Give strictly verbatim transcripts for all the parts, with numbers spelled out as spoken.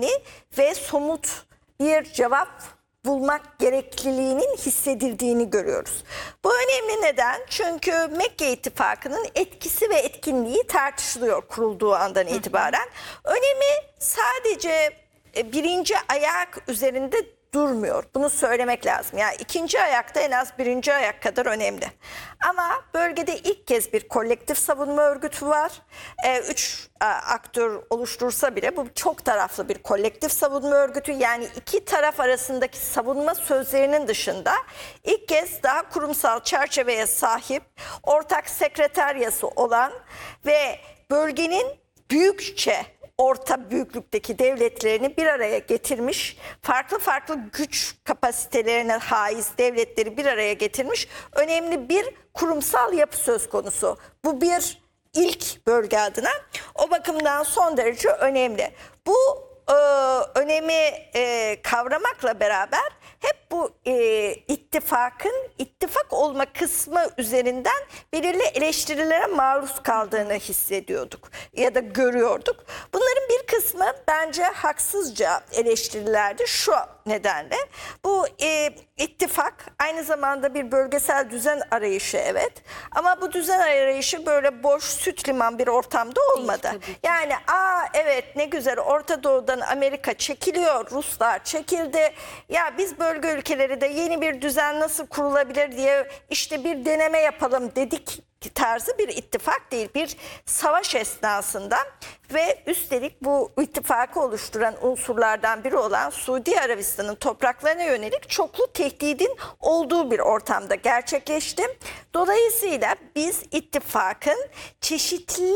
güvenli ve somut bir cevap bulmak gerekliliğinin hissedildiğini görüyoruz. Bu önemli neden? Çünkü Mekke İttifakı'nın etkisi ve etkinliği tartışılıyor kurulduğu andan itibaren. Önemi sadece birinci ayak üzerinde durmuyor. Bunu söylemek lazım. Yani ikinci ayakta en az birinci ayak kadar önemli. Ama bölgede ilk kez bir kolektif savunma örgütü var. Ee, üç e, aktör oluştursa bile bu çok taraflı bir kolektif savunma örgütü. Yani iki taraf arasındaki savunma sözlerinin dışında ilk kez daha kurumsal çerçeveye sahip, ortak sekreteryası olan ve bölgenin büyükçe orta büyüklükteki devletlerini bir araya getirmiş, farklı farklı güç kapasitelerine haiz devletleri bir araya getirmiş önemli bir kurumsal yapı söz konusu. Bu bir ilk bölge adına. O bakımdan son derece önemli. Bu e, önemi e, kavramakla beraber hep bu e, ittifakın ittifak olma kısmı üzerinden belirli eleştirilere maruz kaldığını hissediyorduk ya da görüyorduk. Bunların bir kısmı bence haksızca eleştirilerdi şu nedenle. Bu e, ittifak aynı zamanda bir bölgesel düzen arayışı, evet, ama bu düzen arayışı böyle boş süt liman bir ortamda olmadı. Değil, yani aa evet ne güzel Orta Doğu'dan Amerika çekiliyor, Ruslar çekildi. Ya biz bölge ülkeleri de yeni bir düzen nasıl kurulabilir diye işte bir deneme yapalım dedik tarzı bir ittifak değil. Bir savaş esnasında ve üstelik bu ittifakı oluşturan unsurlardan biri olan Suudi Arabistan'ın topraklarına yönelik çoklu tehdidin olduğu bir ortamda gerçekleşti. Dolayısıyla biz ittifakın çeşitli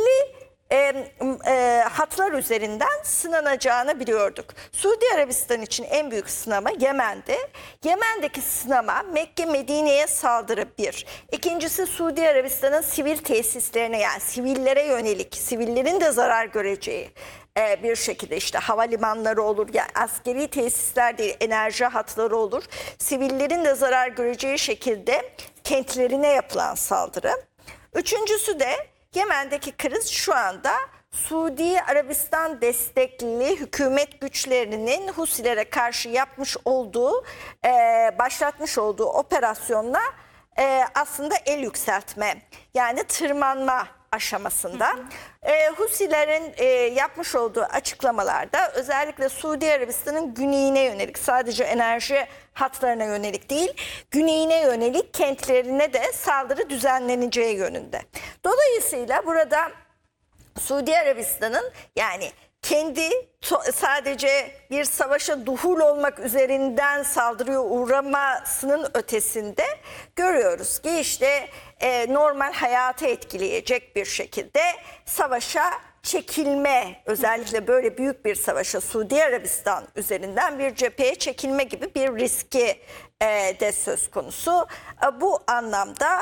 E, e, hatlar üzerinden sınanacağını biliyorduk. Suudi Arabistan için en büyük sınama Yemen'de. Yemen'deki sınama Mekke Medine'ye saldırı bir. İkincisi Suudi Arabistan'ın sivil tesislerine, yani sivillere yönelik, sivillerin de zarar göreceği e, bir şekilde işte havalimanları olur, yani askeri tesisler değil enerji hatları olur. Sivillerin de zarar göreceği şekilde kentlerine yapılan saldırı. Üçüncüsü de Yemen'deki kriz şu anda Suudi Arabistan destekli hükümet güçlerinin Husilere karşı yapmış olduğu, e, başlatmış olduğu operasyonla e, aslında el yükseltme, yani tırmanma aşamasında. Hı hı. E, Husilerin e, yapmış olduğu açıklamalarda özellikle Suudi Arabistan'ın güneyine yönelik, sadece enerji hatlarına yönelik değil, güneyine yönelik kentlerine de saldırı düzenleneceği yönünde. Dolayısıyla burada Suudi Arabistan'ın yani kendi sadece bir savaşa duhul olmak üzerinden saldırıya uğramasının ötesinde görüyoruz ki işte e, normal hayatı etkileyecek bir şekilde savaşa çekilme, özellikle böyle büyük bir savaşa Suudi Arabistan üzerinden bir cepheye çekilme gibi bir riski e, de söz konusu. E, bu anlamda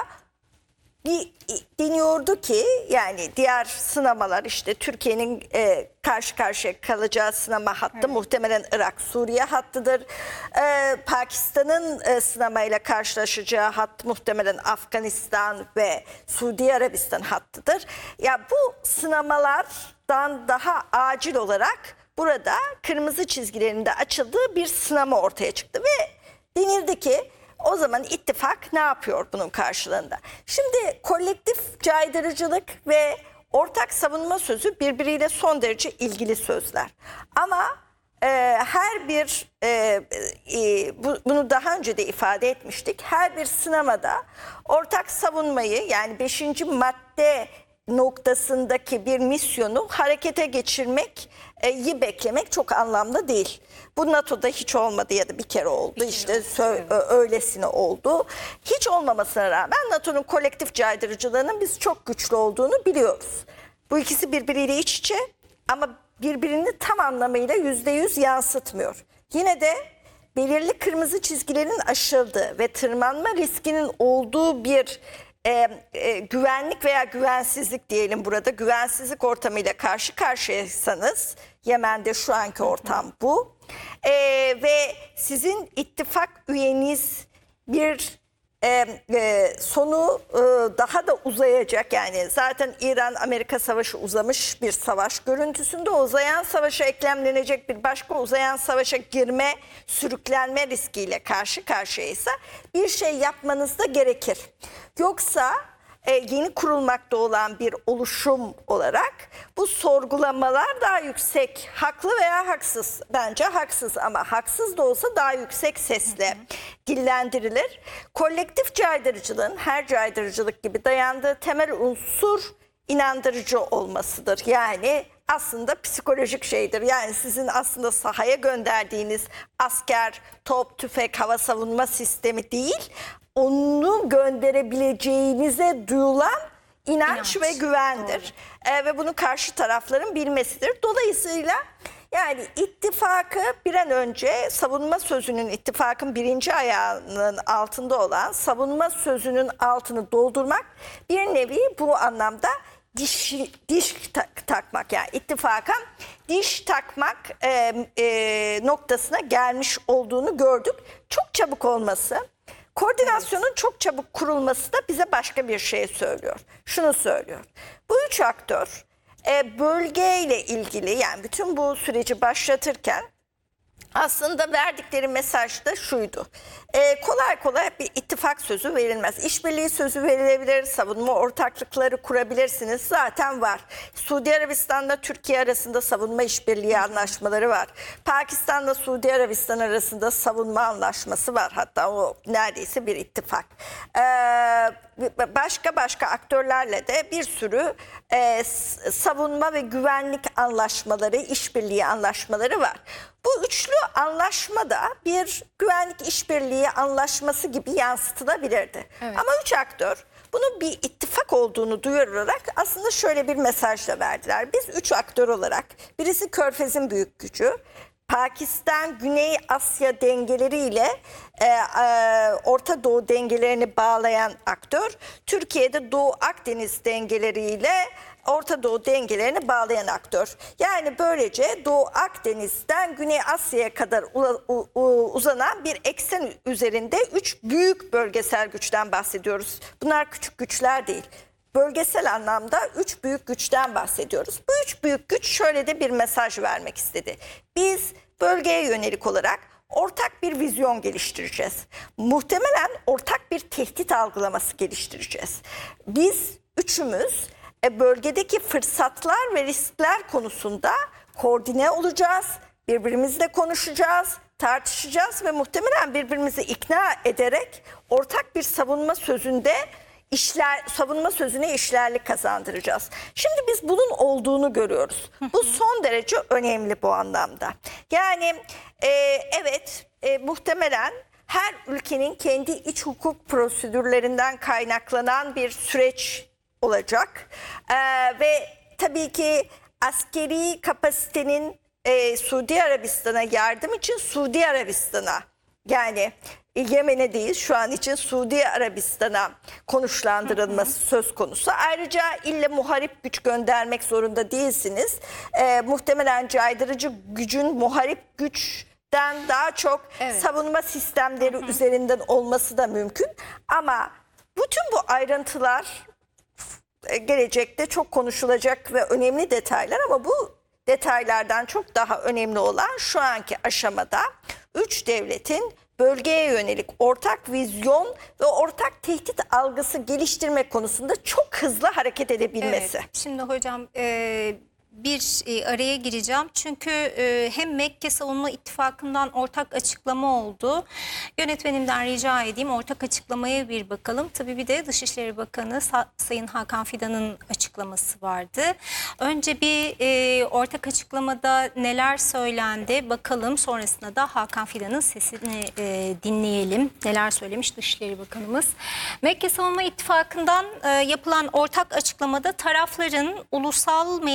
bir deniyordu ki yani diğer sınamalar işte Türkiye'nin e, karşı karşıya kalacağı sınama hattı evet, muhtemelen Irak-Suriye hattıdır. E, Pakistan'ın e, sınamayla karşılaşacağı hat muhtemelen Afganistan ve Suudi Arabistan hattıdır. Ya bu sınamalardan daha acil olarak burada kırmızı çizgilerinde açıldığı bir sınama ortaya çıktı ve denildi ki o zaman ittifak ne yapıyor bunun karşılığında? Şimdi kolektif caydırıcılık ve ortak savunma sözü birbiriyle son derece ilgili sözler. Ama e, her bir, e, e, bu, bunu daha önce de ifade etmiştik, her bir sınamada ortak savunmayı, yani beşinci madde noktasındaki bir misyonu harekete geçirmek iyi beklemek çok anlamlı değil. Bu NATO'da hiç olmadı ya da bir kere oldu. Bir işte kere. öylesine oldu. Hiç olmamasına rağmen NATO'nun kolektif caydırıcılığının biz çok güçlü olduğunu biliyoruz. Bu ikisi birbiriyle iç içe ama birbirini tam anlamıyla yüzde yüz yansıtmıyor. Yine de belirli kırmızı çizgilerin aşıldığı ve tırmanma riskinin olduğu bir E, e, güvenlik veya güvensizlik diyelim, burada güvensizlik ortamıyla karşı karşıyaysanız, Yemen'de şu anki ortam bu e, ve sizin ittifak üyeniz bir e, e, sonu e, daha da uzayacak. Yani zaten İran-Amerika savaşı uzamış bir savaş görüntüsünde, uzayan savaşa eklemlenecek bir başka uzayan savaşa girme, sürüklenme riskiyle karşı karşıyaysa bir şey yapmanız da gerekir. Yoksa e, yeni kurulmakta olan bir oluşum olarak bu sorgulamalar daha yüksek, haklı veya haksız, bence haksız ama haksız da olsa daha yüksek sesle dillendirilir. Kolektif caydırıcılığın her caydırıcılık gibi dayandığı temel unsur inandırıcı olmasıdır. Yani aslında psikolojik şeydir. Yani sizin aslında sahaya gönderdiğiniz asker, top, tüfek, hava savunma sistemi değil, onu gönderebileceğinize duyulan inanç, inanç. ve güvendir. Ee, ve bunu karşı tarafların bilmesidir. Dolayısıyla yani ittifakı bir an önce, savunma sözünün, ittifakın birinci ayağının altında olan savunma sözünün altını doldurmak bir nevi bu anlamda diş, diş tak, takmak, yani ittifaka diş takmak e, e, noktasına gelmiş olduğunu gördük. Çok çabuk olması, koordinasyonun evet. çok çabuk kurulması da bize başka bir şey söylüyor. Şunu söylüyor. Bu üç aktör e, bölgeyle ilgili, yani bütün bu süreci başlatırken aslında verdikleri mesaj da şuydu. Ee, kolay kolay bir ittifak sözü verilmez. İşbirliği sözü verilebilir, savunma ortaklıkları kurabilirsiniz. Zaten var. Suudi Arabistan'la Türkiye arasında savunma işbirliği anlaşmaları var. Pakistan'la Suudi Arabistan arasında savunma anlaşması var. Hatta o neredeyse bir ittifak. Ee, başka başka aktörlerle de bir sürü e, savunma ve güvenlik anlaşmaları, işbirliği anlaşmaları var. Bu üçlü anlaşma da bir güvenlik işbirliği anlaşması gibi yansıtılabilirdi. Evet. Ama üç aktör bunun bir ittifak olduğunu duyurarak aslında şöyle bir mesaj da verdiler. Biz üç aktör olarak, birisi Körfez'in büyük gücü, Pakistan, Güney Asya dengeleriyle e, e, Orta Doğu dengelerini bağlayan aktör, Türkiye'de Doğu Akdeniz dengeleriyle Orta Doğu dengelerini bağlayan aktör. Yani böylece Doğu Akdeniz'den Güney Asya'ya kadar uzanan bir eksen üzerinde üç büyük bölgesel güçten bahsediyoruz. Bunlar küçük güçler değil. Bölgesel anlamda üç büyük güçten bahsediyoruz. Bu üç büyük güç şöyle de bir mesaj vermek istedi. Biz bölgeye yönelik olarak ortak bir vizyon geliştireceğiz. Muhtemelen ortak bir tehdit algılaması geliştireceğiz. Biz üçümüz bölgedeki fırsatlar ve riskler konusunda koordine olacağız, birbirimizle konuşacağız, tartışacağız ve muhtemelen birbirimizi ikna ederek ortak bir savunma sözünde işler, savunma sözüne işlerlik kazandıracağız. Şimdi biz bunun olduğunu görüyoruz. Bu son derece önemli bu anlamda. Yani e, evet e, muhtemelen her ülkenin kendi iç hukuk prosedürlerinden kaynaklanan bir süreç olacak. Ee, ve tabii ki askeri kapasitenin e, Suudi Arabistan'a yardım için Suudi Arabistan'a, yani Yemen'e değil şu an için Suudi Arabistan'a konuşlandırılması hı hı. söz konusu. Ayrıca ille muharip güç göndermek zorunda değilsiniz. Ee, muhtemelen caydırıcı gücün muharip güçten daha çok evet. savunma sistemleri hı hı. üzerinden olması da mümkün. Ama bütün bu ayrıntılar gelecekte çok konuşulacak ve önemli detaylar, ama bu detaylardan çok daha önemli olan şu anki aşamada üç devletin bölgeye yönelik ortak vizyon ve ortak tehdit algısı geliştirme konusunda çok hızlı hareket edebilmesi. Evet, şimdi hocam e, bir e, araya gireceğim çünkü e, hem Mekke Savunma İttifakı'ndan ortak açıklama oldu. Yönetmenimden rica edeyim ortak açıklamaya bir bakalım. Tabii bir de Dışişleri Bakanı Sa Sayın Hakan Fidan'ın açıklaması vardı. Önce bir e, ortak açıklamada neler söylendi bakalım, sonrasında da Hakan Fidan'ın sesini e, dinleyelim. Neler söylemiş Dışişleri Bakanımız. Mekke Savunma İttifakı'ndan e, yapılan ortak açıklamada tarafların ulusal mevzuatları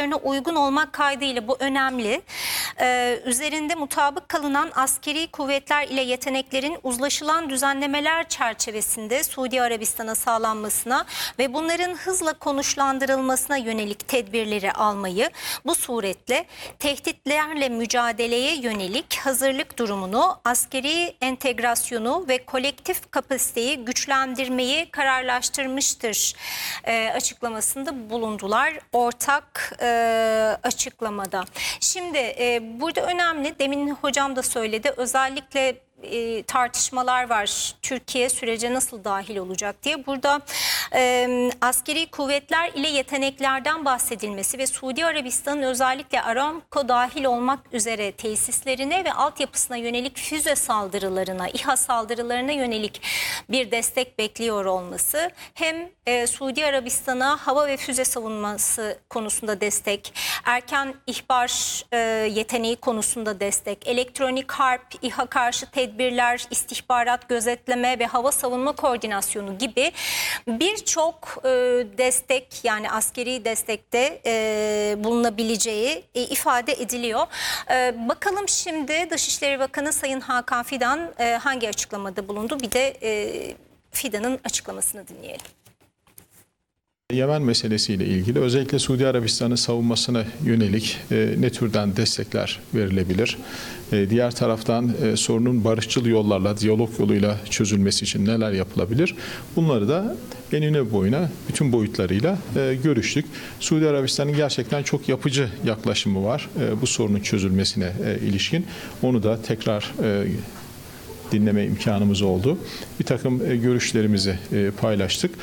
koşullarına uygun olmak kaydıyla, bu önemli. Ee, üzerinde mutabık kalınan askeri kuvvetler ile yeteneklerin uzlaşılan düzenlemeler çerçevesinde Suudi Arabistan'a sağlanmasına ve bunların hızla konuşlandırılmasına yönelik tedbirleri almayı, bu suretle tehditlerle mücadeleye yönelik hazırlık durumunu, askeri entegrasyonu ve kolektif kapasiteyi güçlendirmeyi kararlaştırmıştır e, açıklamasında bulundular ortak e, açıklamada. Şimdi e, burada önemli, demin hocam da söyledi, özellikle e, tartışmalar var. Türkiye sürece nasıl dahil olacak diye. Burada e, askeri kuvvetler ile yeteneklerden bahsedilmesi ve Suudi Arabistan'ın özellikle Aramco dahil olmak üzere tesislerine ve altyapısına yönelik füze saldırılarına, İHA saldırılarına yönelik bir destek bekliyor olması, hem e, Suudi Arabistan'a hava ve füze savunması konusunda destek, erken ihbar e, yeteneği konusunda destek, elektronik harp, İHA karşı tedbirler, istihbarat, gözetleme ve hava savunma koordinasyonu gibi birçok e, destek, yani askeri destekte e, bulunabileceği e, ifade ediliyor. E, bakalım şimdi Dışişleri Bakanı Sayın Hakan Fidan e, hangi açıklamada bulundu? Bir de e, Fidan'ın açıklamasını dinleyelim. Yemen meselesiyle ilgili özellikle Suudi Arabistan'ın savunmasına yönelik e, ne türden destekler verilebilir? E, diğer taraftan e, sorunun barışçıl yollarla, diyalog yoluyla çözülmesi için neler yapılabilir? Bunları da enine boyuna bütün boyutlarıyla e, görüştük. Suudi Arabistan'ın gerçekten çok yapıcı yaklaşımı var e, bu sorunun çözülmesine e, ilişkin. Onu da tekrar e, dinleme imkanımız oldu. Bir takım e, görüşlerimizi e, paylaştık.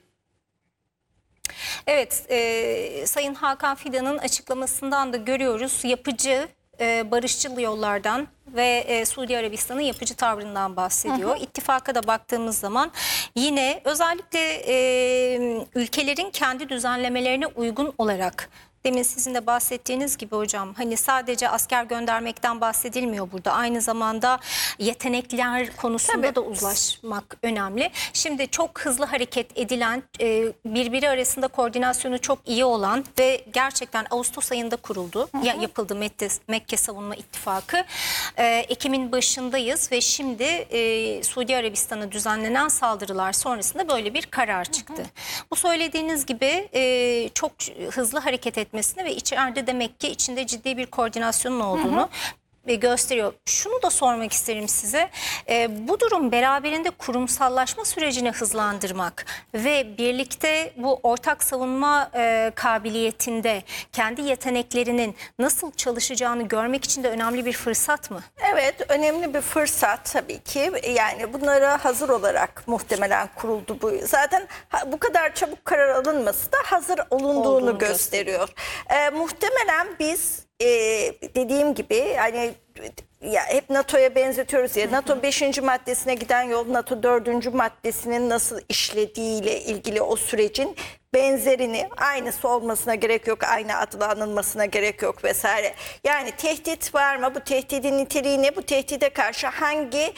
Evet, e, Sayın Hakan Fidan'ın açıklamasından da görüyoruz, yapıcı, e, barışçıl yollardan ve e, Suudi Arabistan'ın yapıcı tavrından bahsediyor. Hı hı. İttifaka da baktığımız zaman yine özellikle e, ülkelerin kendi düzenlemelerine uygun olarak, demin sizin de bahsettiğiniz gibi hocam, hani sadece asker göndermekten bahsedilmiyor burada. Aynı zamanda yetenekler konusunda Tabii. da uzlaşmak önemli. Şimdi çok hızlı hareket edilen, birbiri arasında koordinasyonu çok iyi olan ve gerçekten Ağustos ayında kuruldu. Hı hı. Ya, yapıldı Mekke, Mekke Savunma İttifakı. Ekim'in başındayız ve şimdi Suudi Arabistan'a düzenlenen saldırılar sonrasında böyle bir karar çıktı. Hı hı. Bu söylediğiniz gibi çok hızlı hareket etmesini ve içeride demek ki içinde ciddi bir koordinasyonun olduğunu hı hı. gösteriyor. Şunu da sormak isterim size. E, bu durum beraberinde kurumsallaşma sürecini hızlandırmak ve birlikte bu ortak savunma e, kabiliyetinde kendi yeteneklerinin nasıl çalışacağını görmek için de önemli bir fırsat mı? Evet, önemli bir fırsat tabii ki. Yani bunlara hazır olarak muhtemelen kuruldu bu. Zaten bu kadar çabuk karar alınması da hazır olunduğunu Olduğunu gösteriyor. E, muhtemelen biz Ee, dediğim gibi hani ya hep NATO'ya benzetiyoruz ya, NATO beşinci maddesine giden yol NATO dördüncü maddesinin nasıl işlediğiyle ilgili o sürecin benzerini, aynısı olmasına gerek yok, aynı adla anılmasına gerek yok vesaire. Yani tehdit var mı? Bu tehdidin niteliği ne? Bu tehdide karşı hangi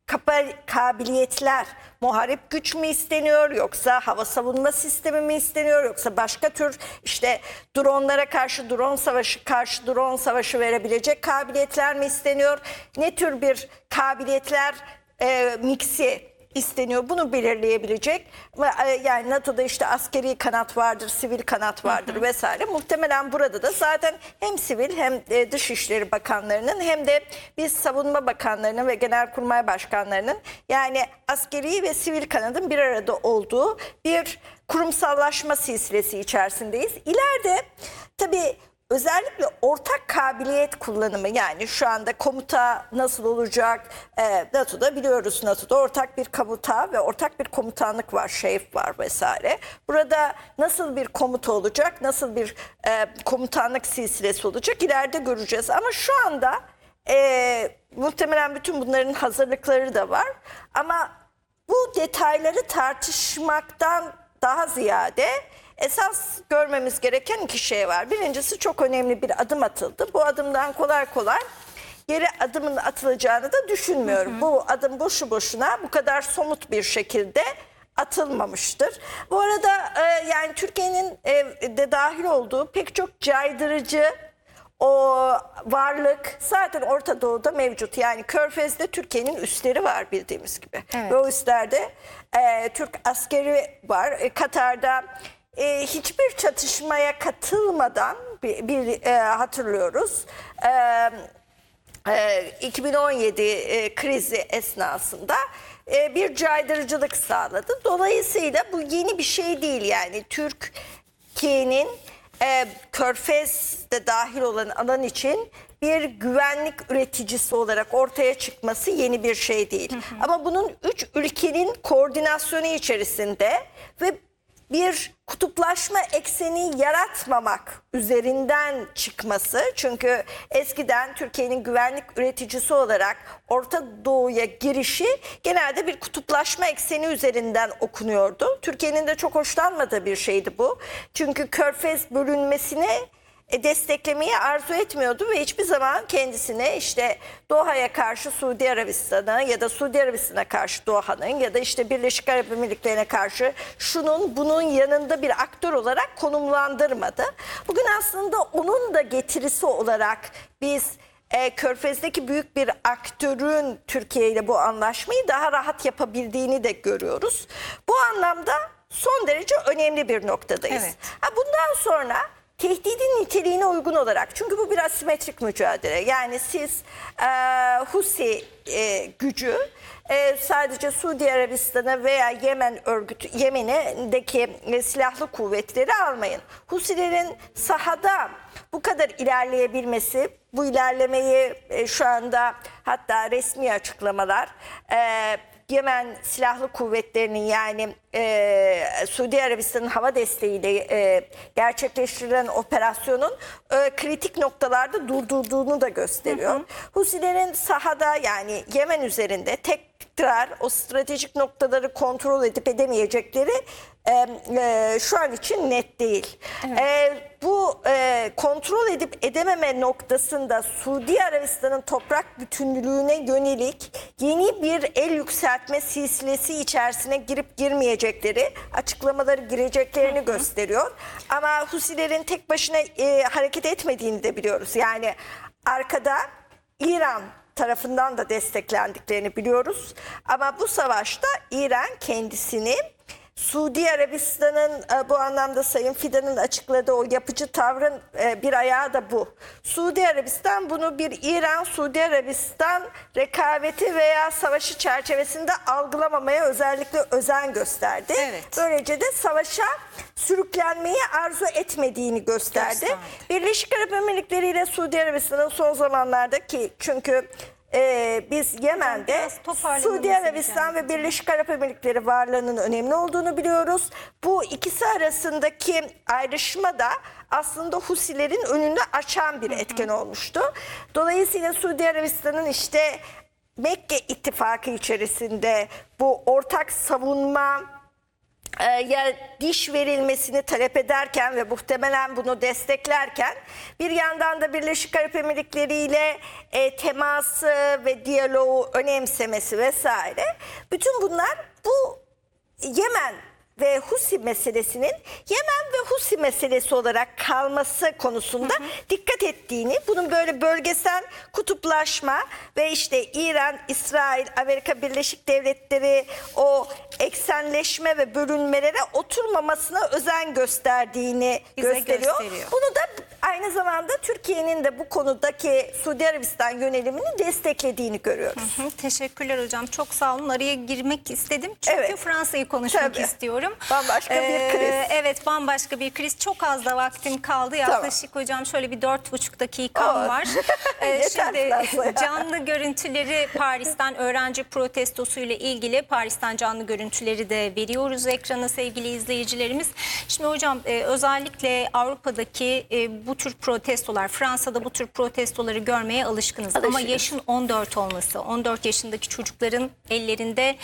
kabiliyetler, muharip güç mü isteniyor, yoksa hava savunma sistemi mi isteniyor, yoksa başka tür işte dronlara karşı drone savaşı karşı drone savaşı verebilecek kabiliyetler mi isteniyor, ne tür bir kabiliyetler e, miksi isteniyor, bunu belirleyebilecek. Yani NATO'da işte askeri kanat vardır, sivil kanat vardır hı hı. vesaire. Muhtemelen burada da zaten hem sivil hem Dışişleri Bakanlarının hem de biz Savunma Bakanlarının ve Genelkurmay Başkanlarının, yani askeri ve sivil kanadın bir arada olduğu bir kurumsallaşma silsilesi içerisindeyiz. İleride tabii özellikle ortak kabiliyet kullanımı, yani şu anda komuta nasıl olacak? E, NATO'da biliyoruz, NATO'da ortak bir komuta ve ortak bir komutanlık var, şef var vesaire. Burada nasıl bir komuta olacak, nasıl bir e, komutanlık silsilesi olacak ileride göreceğiz. Ama şu anda e, muhtemelen bütün bunların hazırlıkları da var. Ama bu detayları tartışmaktan daha ziyade esas görmemiz gereken iki şey var. Birincisi, çok önemli bir adım atıldı. Bu adımdan kolay kolay geri adımın atılacağını da düşünmüyorum. Hı hı. Bu adım boşu boşuna bu kadar somut bir şekilde atılmamıştır. Bu arada e, yani Türkiye'nin e, de dahil olduğu pek çok caydırıcı o varlık zaten Orta Doğu'da mevcut. Yani Körfez'de Türkiye'nin üsleri var bildiğimiz gibi. Evet. Ve o üslerde e, Türk askeri var. E, Katar'da e, hiçbir çatışmaya katılmadan bir, bir e, hatırlıyoruz. E, e, iki bin on yedi e, krizi esnasında e, bir caydırıcılık sağladı. Dolayısıyla bu yeni bir şey değil yani Türkiye'nin e, Körfez'de dahil olan alan için bir güvenlik üreticisi olarak ortaya çıkması yeni bir şey değil. Hı hı. Ama bunun üç ülkenin koordinasyonu içerisinde ve bir kutuplaşma ekseni yaratmamak üzerinden çıkması. Çünkü eskiden Türkiye'nin güvenlik üreticisi olarak Orta Doğu'ya girişi genelde bir kutuplaşma ekseni üzerinden okunuyordu. Türkiye'nin de çok hoşlanmadığı bir şeydi bu. Çünkü Körfez bölünmesine desteklemeyi arzu etmiyordu ve hiçbir zaman kendisine işte Doha'ya karşı Suudi Arabistan'a ya da Suudi Arabistan'a karşı Doha'nın ya da işte Birleşik Arap Emirlikleri'ne karşı şunun bunun yanında bir aktör olarak konumlandırmadı. Bugün aslında onun da getirisi olarak biz e, Körfez'deki büyük bir aktörün Türkiye ile bu anlaşmayı daha rahat yapabildiğini de görüyoruz. Bu anlamda son derece önemli bir noktadayız. Evet. Ha, bundan sonra tehdidin niteliğine uygun olarak, çünkü bu biraz simetrik mücadele. Yani siz e, Husi e, gücü e, sadece Suudi Arabistan'a veya Yemen örgütü Yemen'deki e, silahlı kuvvetleri almayın. Husilerin sahada bu kadar ilerleyebilmesi, bu ilerlemeyi e, şu anda hatta resmi açıklamalar e, Yemen silahlı kuvvetlerinin yani e, Suudi Arabistan'ın hava desteğiyle e, gerçekleştirilen operasyonun e, kritik noktalarda durdurduğunu da gösteriyor. Hı hı. Husilerin sahada yani Yemen üzerinde tekrar o stratejik noktaları kontrol edip edemeyecekleri e, e, şu an için net değil. Evet. E, bu e, kontrol edip edememe noktasında Suudi Arabistan'ın toprak bütünlüğüne yönelik yeni bir el yükseltme silsilesi içerisine girip girmeyecekleri açıklamaları gireceklerini hı hı. gösteriyor. Ama Husilerin tek başına e, hareket etmediğini de biliyoruz. Yani arkada İran tarafından da desteklendiklerini biliyoruz. Ama bu savaşta İran kendisini Suudi Arabistan'ın bu anlamda Sayın Fidan'ın açıkladığı o yapıcı tavrın bir ayağı da bu. Suudi Arabistan bunu bir İran-Suudi Arabistan rekabeti veya savaşı çerçevesinde algılamamaya özellikle özen gösterdi. Evet. Böylece de savaşa sürüklenmeyi arzu etmediğini gösterdi. gösterdi. Birleşik Arap Emirlikleri ile Suudi Arabistan'ın son zamanlardaki çünkü Ee, biz Yemen'de Suudi Arabistan ve Birleşik Arap Emirlikleri varlığının önemli olduğunu biliyoruz. Bu ikisi arasındaki ayrışma da aslında Husilerin önünü açan bir etken olmuştu. Dolayısıyla Suudi Arabistan'ın işte Mekke ittifakı içerisinde bu ortak savunma ya diş verilmesini talep ederken ve muhtemelen bunu desteklerken bir yandan da Birleşik Arap Emirlikleri ile e, teması ve diyaloğu önemsemesi vesaire. Bütün bunlar bu Yemen ve Husi meselesinin Yemen ve Husi meselesi olarak kalması konusunda hı hı. dikkat ettiğini, bunun böyle bölgesel kutuplaşma ve işte İran, İsrail, Amerika Birleşik Devletleri o eksenleşme ve bölünmelere oturmamasına özen gösterdiğini Bize gösteriyor. gösteriyor. Bunu da aynı zamanda Türkiye'nin de bu konudaki Suudi Arabistan yönelimini desteklediğini görüyoruz. Hı hı, teşekkürler hocam. Çok sağ olun. Araya girmek istedim. Çünkü evet. Fransa'yı konuşmak Tabii. istiyorum. Bambaşka ee, bir kriz. Evet, bambaşka bir kriz. Çok az da vaktim kaldı. Yaklaşık tamam. hocam şöyle bir dört buçuk dakikam oh. var. Ee, şimdi canlı görüntüleri Paris'ten öğrenci protestosu ile ilgili Paris'ten canlı görüntüleri de veriyoruz ekrana sevgili izleyicilerimiz. Şimdi hocam e, özellikle Avrupa'daki e, bu tür protestolar, Fransa'da bu tür protestoları görmeye alışkınız. Ama Alışırız. yaşın on dört olması, on dört yaşındaki çocukların ellerinde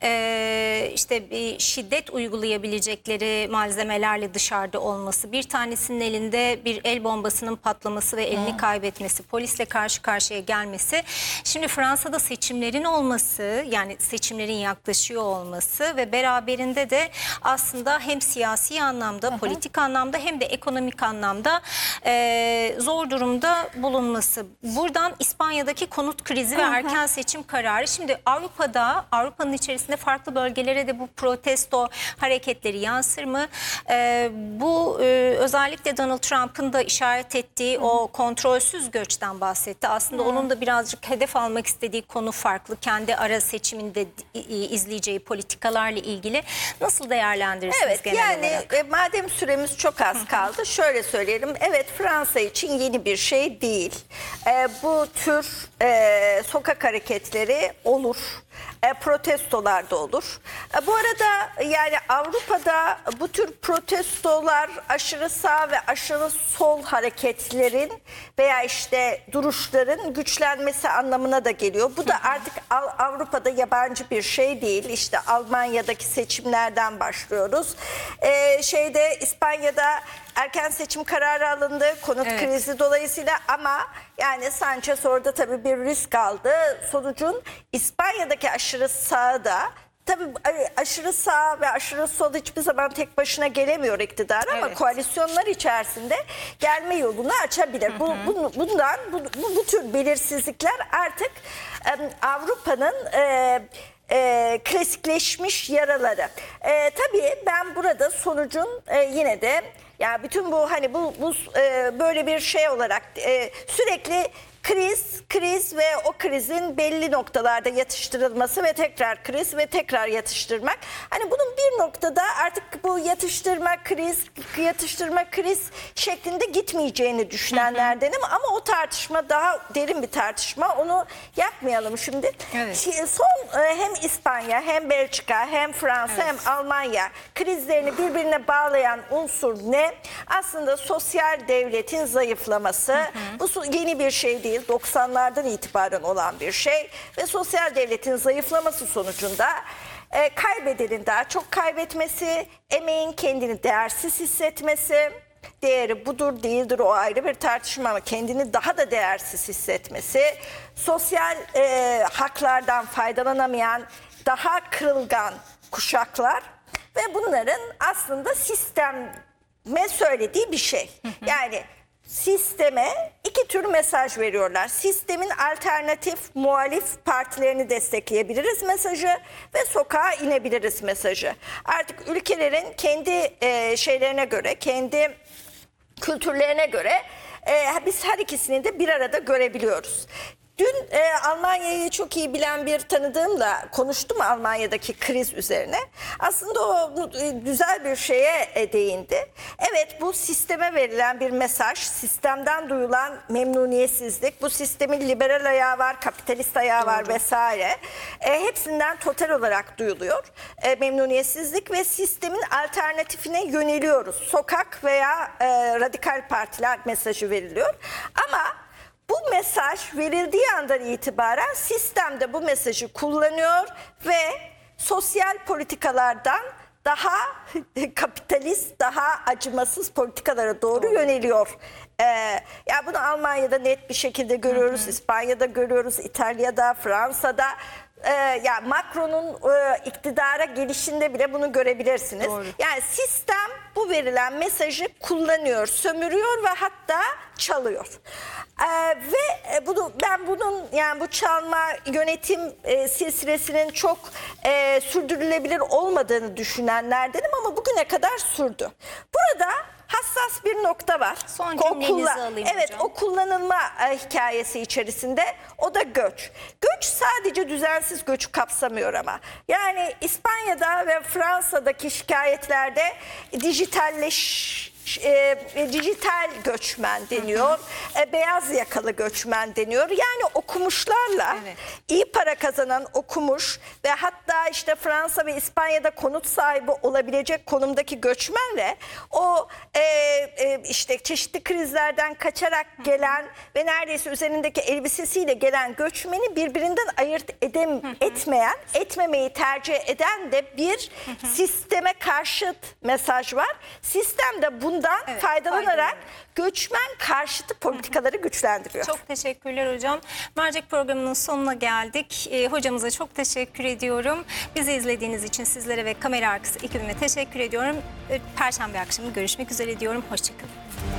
e, işte bir şiddet uygulayabilecekleri malzemelerle dışarıda olması, bir tanesinin elinde bir el bombasının patlaması ve elini kaybetmesi, polisle karşı karşıya gelmesi. Şimdi Fransa'da seçimlerin olması, yani seçimlerin yaklaşıyor olması ve beraberinde de aslında hem siyasi anlamda, politik anlamda hem de ekonomik anlamda e, zor durumda bulunması. Buradan İspanya'daki konut krizi ve erken seçim kararı. Şimdi Avrupa'da, Avrupa'nın içerisinde farklı bölgelere de bu protesto hareketleri yansır mı? E, bu e, özellikle Donald Trump'ın da işaret ettiği o kontrolsüz göçten bahsetti. Aslında onun da birazcık hedef almak istediği konu farklı. Kendi ara seçiminde izleyeceği politikalarla ilgili nasıl değerlendirirsiniz Evet, genel yani olarak? e, madem süremiz çok az kaldı, şöyle söyleyelim. Evet, Fransa için yeni bir şey değil. E, bu tür e, sokak hareketleri olur. E, protestolar da olur. E, bu arada yani Avrupa'da bu tür protestolar aşırı sağ ve aşırı sol hareketlerin veya işte duruşların güçlenmesi anlamına da geliyor. Bu da artık Av- Avrupa'da yabancı bir şey değil. İşte Almanya'daki seçimlerden başlıyoruz. E, şeyde İspanya'da erken seçim kararı alındı, konut Evet. krizi dolayısıyla, ama yani Sanchez orada tabii bir risk aldı. Sonucun İspanya'daki aşırı sağda, tabii aşırı sağ ve aşırı sol hiçbir zaman tek başına gelemiyor iktidara, ama Evet. koalisyonlar içerisinde gelme yolunu açabilir. Bu, bu, bundan bu, bu, bu tür belirsizlikler artık e, Avrupa'nın e, e, klasikleşmiş yaraları. E, tabii ben burada sonucun e, yine de, ya bütün bu hani bu, bu e, böyle bir şey olarak e, sürekli kriz, kriz ve o krizin belli noktalarda yatıştırılması ve tekrar kriz ve tekrar yatıştırmak. Hani bunun bir noktada artık bu yatıştırma, kriz, yatıştırma, kriz şeklinde gitmeyeceğini düşünenlerdenim. Ama o tartışma daha derin bir tartışma. Onu yapmayalım şimdi. Evet. Şi- Son e, hem İspanya hem Belçika hem Fransa Evet. hem Almanya krizlerini birbirine bağlayan unsur ne? Aslında sosyal devletin zayıflaması. Bu so- yeni bir şey değil. doksanlardan itibaren olan bir şey ve sosyal devletin zayıflaması sonucunda e, kaybedenin daha çok kaybetmesi, emeğin kendini değersiz hissetmesi, değeri budur değildir o ayrı bir tartışma, ama kendini daha da değersiz hissetmesi, sosyal e, haklardan faydalanamayan daha kırılgan kuşaklar ve bunların aslında sisteme söylediği bir şey. Yani sisteme iki tür mesaj veriyorlar. Sistemin alternatif muhalif partilerini destekleyebiliriz mesajı ve sokağa inebiliriz mesajı. Artık ülkelerin kendi e, şeylerine göre, kendi kültürlerine göre e, biz her ikisini de bir arada görebiliyoruz. Dün e, Almanya'yı çok iyi bilen bir tanıdığımla konuştum Almanya'daki kriz üzerine. Aslında o e, güzel bir şeye e, değindi. Evet, bu sisteme verilen bir mesaj, sistemden duyulan memnuniyetsizlik, bu sistemin liberal ayağı var, kapitalist ayağı var vesaire. E, hepsinden total olarak duyuluyor e, memnuniyetsizlik ve sistemin alternatifine yöneliyoruz. Sokak veya e, radikal partiler mesajı veriliyor. Ama bu mesaj verildiği andan itibaren sistemde bu mesajı kullanıyor ve sosyal politikalardan daha kapitalist, daha acımasız politikalara doğru, doğru. yöneliyor. Ee, ya bunu Almanya'da net bir şekilde görüyoruz, hı hı. İspanya'da görüyoruz, İtalya'da, Fransa'da. Ee, ya Macron'un e, iktidara gelişinde bile bunu görebilirsiniz. Doğru. Yani sistem bu verilen mesajı kullanıyor, sömürüyor ve hatta çalıyor. Ee, ve bunu ben bunun yani bu çalma yönetim e, silsilesinin çok e, sürdürülebilir olmadığını düşünenlerdenim, ama bugüne kadar sürdü. Burada hassas bir nokta var. Son O cümlenizi kullan- alayım Evet, hocam. o kullanılma e, hikayesi içerisinde, o da göç. Göç sadece düzensiz göçü kapsamıyor ama. Yani İspanya'da ve Fransa'daki şikayetlerde dijitalleş e, e, dijital göçmen deniyor, e, beyaz yakalı göçmen deniyor. Yani okumuşlarla Evet. iyi para kazanan, okumuş ve hatta işte Fransa ve İspanya'da konut sahibi olabilecek konumdaki göçmenle o e, e, işte çeşitli krizlerden kaçarak gelen ve neredeyse üzerindeki elbisesiyle gelen göçmeni birbirinden ayırt edem, etmeyen, etmemeyi tercih eden de bir sisteme karşıt mesaj var. Sistem de bundan Evet, faydalanarak faydalanıyor. göçmen karşıtı politikaları güçlendiriyor. Çok teşekkürler hocam. Mercek programının sonuna geldik. E, hocamıza çok teşekkür ediyorum. Bizi izlediğiniz için sizlere ve kamera arkası ekibime teşekkür ediyorum. E, Perşembe akşamı görüşmek üzere diyorum. Hoşçakalın.